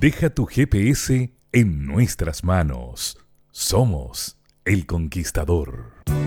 Deja tu GPS en nuestras manos. Somos El Conquistador.